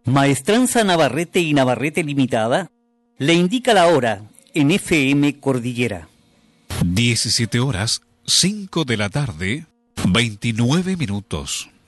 Maestranza Navarrete y Navarrete Limitada le indica la hora en FM Cordillera. 17 horas, 5 de la tarde, 29 minutos.